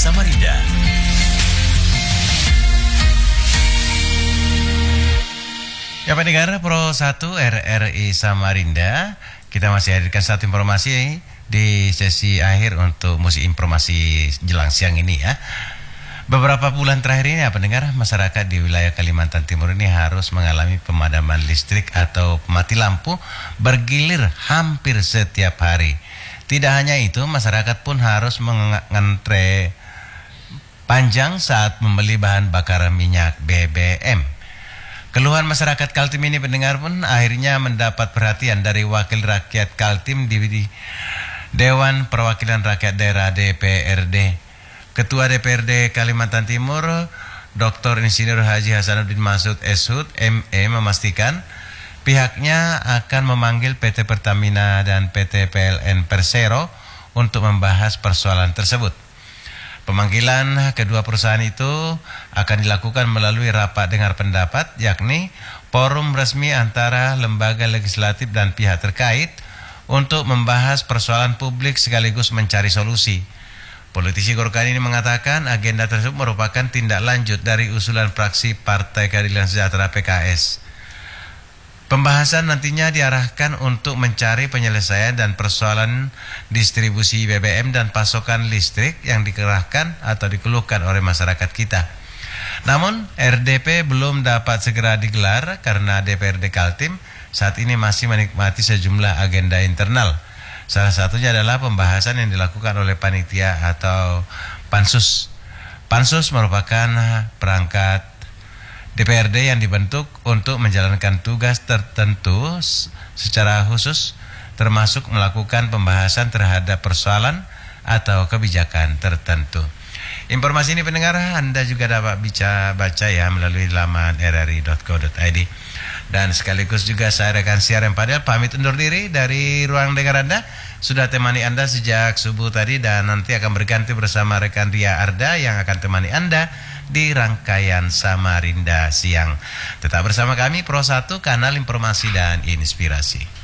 Samarinda. Ya pendengar Pro 1 RRI Samarinda, kita masih hadirkan satu informasi di sesi akhir untuk musik informasi jelang siang ini ya. Beberapa bulan terakhir ini ya pendengar, masyarakat di wilayah Kalimantan Timur ini harus mengalami pemadaman listrik atau mati lampu bergilir hampir setiap hari. Tidak hanya itu, masyarakat pun harus mengantre panjang saat membeli bahan bakar minyak BBM. Keluhan masyarakat Kaltim ini pendengar pun akhirnya mendapat perhatian dari Wakil Rakyat Kaltim di Dewan Perwakilan Rakyat Daerah DPRD. Ketua DPRD Kalimantan Timur, Dr. Insinyur Haji Hasanuddin Masud SHUD ME memastikan pihaknya akan memanggil PT Pertamina dan PT PLN Persero untuk membahas persoalan tersebut. Pemanggilan kedua perusahaan itu akan dilakukan melalui rapat dengar pendapat, yakni forum resmi antara lembaga legislatif dan pihak terkait untuk membahas persoalan publik sekaligus mencari solusi. Politisi Golkar ini mengatakan agenda tersebut merupakan tindak lanjut dari usulan fraksi Partai Keadilan Sejahtera PKS. Pembahasan nantinya diarahkan untuk mencari penyelesaian dan persoalan distribusi BBM dan pasokan listrik yang dikerahkan atau dikeluhkan oleh masyarakat kita. Namun RDP belum dapat segera digelar karena DPRD Kaltim saat ini masih menikmati sejumlah agenda internal. Salah satunya adalah pembahasan yang dilakukan oleh panitia atau Pansus. Pansus merupakan perangkat DPRD yang dibentuk untuk menjalankan tugas tertentu secara khusus, termasuk melakukan pembahasan terhadap persoalan atau kebijakan tertentu. Informasi ini pendengar Anda juga dapat baca ya melalui laman rri.co.id. Dan sekaligus juga saya rekan siaran Padel pamit undur diri dari ruang dengar Anda. Sudah temani Anda sejak subuh tadi dan nanti akan berganti bersama rekan Ria Arda yang akan temani Anda di rangkaian Samarinda Siang. Tetap bersama kami Pro 1 Kanal Informasi dan Inspirasi.